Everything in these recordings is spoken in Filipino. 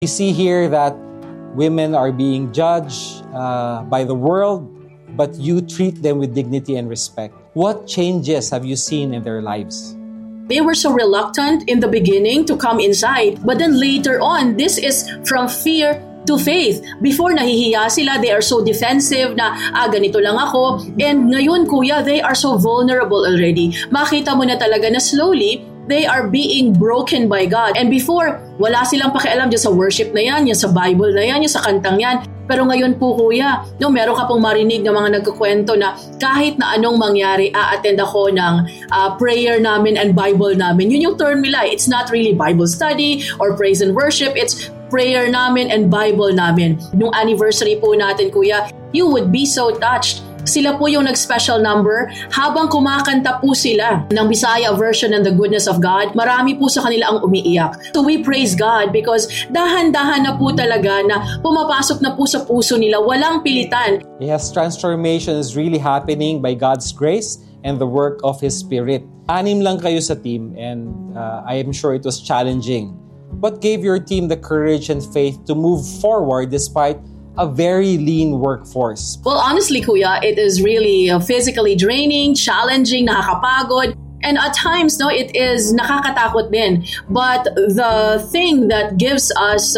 We see here that women are being judged by the world, but you treat them with dignity and respect. What changes have you seen in their lives? They were so reluctant in the beginning to come inside, but then later on, this is from fear to faith. Before, nahihiya sila, they are so defensive na, ganito lang ako. And ngayon, kuya, they are so vulnerable already. Makita mo na talaga na slowly, they are being broken by God. And before, wala silang pakialam dyan sa worship na yan sa Bible na yan sa kantang yan. Pero ngayon po, kuya, meron ka pong marinig ng mga nagkukwento na kahit na anong mangyari, a-attend ako ng prayer namin and Bible namin. Yun yung term nila. It's not really Bible study or praise and worship. It's prayer namin and Bible namin. Nung anniversary po natin, kuya, you would be so touched. Sila po yung nag-special number habang kumakanta po sila ng Bisaya version ng The Goodness of God. Marami po sa kanila ang umiiyak. So we praise God because dahan-dahan na po talaga na pumapasok na po sa puso nila. Walang pilitan. Yes, transformation is really happening by God's grace and the work of His Spirit. 6 lang kayo sa team and I am sure it was challenging. What gave your team the courage and faith to move forward despite a very lean workforce? Well, honestly, kuya, it is really physically draining, challenging, nakakapagod. And at times, it is nakakatakot din. But the thing that gives us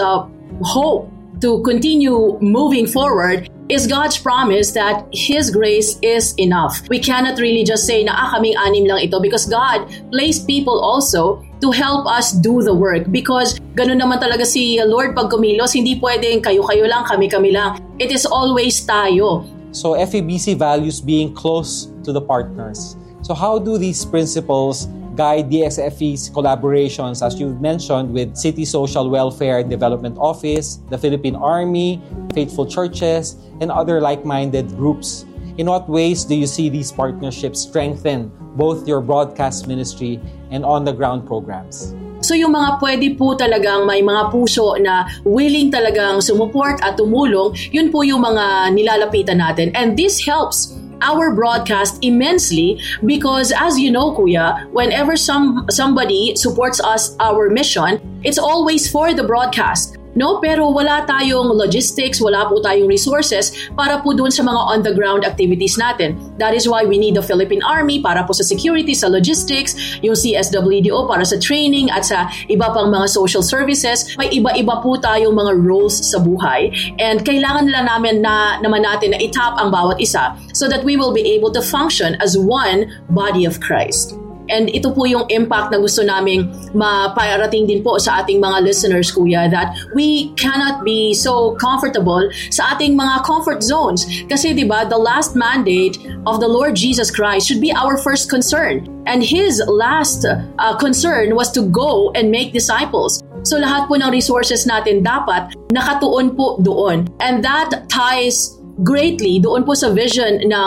hope to continue moving forward is God's promise that His grace is enough. We cannot really just say na kaming 6 lang ito because God placed people also to help us do the work because ganun naman talaga si Lord pag kumilos, hindi pwedeng kayo-kayo lang, kami-kami lang. It is always tayo. So FEBC values being close to the partners. So how do these principles guide DXFE's collaborations, as you've mentioned, with City Social Welfare and Development Office, the Philippine Army, Faithful Churches, and other like-minded groups? In what ways do you see these partnerships strengthen both your broadcast ministry and on-the-ground programs? So yung mga pwede po talagang may mga puso na willing talagang sumuport at tumulong, yun po yung mga nilalapitan natin. And this helps our broadcast immensely because as you know, kuya, whenever somebody supports us, our mission, it's always for the broadcast. Pero wala tayong logistics, wala po tayong resources para po doon sa mga on-the-ground activities natin. That is why we need the Philippine Army para po sa security, sa logistics, yung CSWDO para sa training at sa iba pang mga social services. May iba-iba po tayong mga roles sa buhay. And kailangan nila naman natin na itap ang bawat isa so that we will be able to function as one body of Christ. And ito po yung impact na gusto naming maparating din po sa ating mga listeners, kuya, that we cannot be so comfortable sa ating mga comfort zones. Kasi diba, the last mandate of the Lord Jesus Christ should be our first concern. And His last concern was to go and make disciples. So lahat po ng resources natin dapat nakatuon po doon. And that ties greatly doon po sa vision ng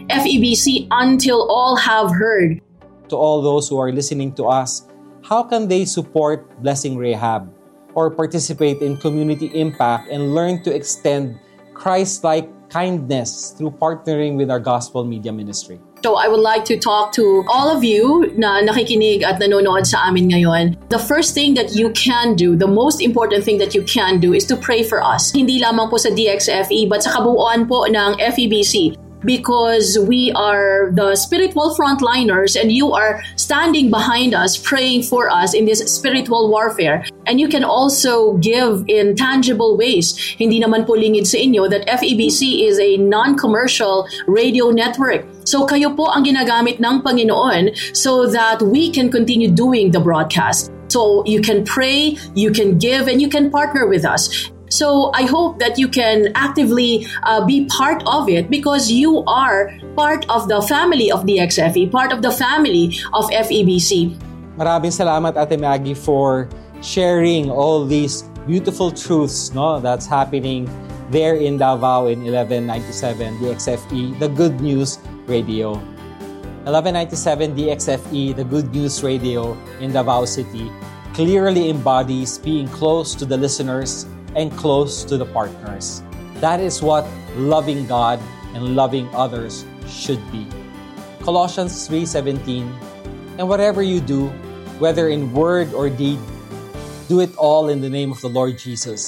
FEBC until all have heard. To all those who are listening to us, how can they support Blessing Rahab or participate in community impact and learn to extend Christ-like kindness through partnering with our gospel media ministry? So I would like to talk to all of you na nakikinig at nanonood sa amin ngayon. The first thing that you can do, the most important thing that you can do is to pray for us. Hindi lamang po sa DXFE but sa kabuuan po ng FEBC. Because we are the spiritual frontliners and you are standing behind us, praying for us in this spiritual warfare. And you can also give in tangible ways. Hindi naman po lingid sa inyo that FEBC is a non-commercial radio network. So kayo po ang ginagamit ng Panginoon so that we can continue doing the broadcast. So you can pray, you can give, and you can partner with us. So I hope that you can actively be part of it because you are part of the family of DXFE, part of the family of FEBC. Maraming salamat, Ate Maggie, for sharing all these beautiful truths that's happening there in Davao in 1197 DXFE, the Good News Radio. 1197 DXFE, the Good News Radio in Davao City, clearly embodies being close to the listeners and close to the partners. That is what loving God and loving others should be. Colossians 3:17, and whatever you do, whether in word or deed, do it all in the name of the Lord Jesus,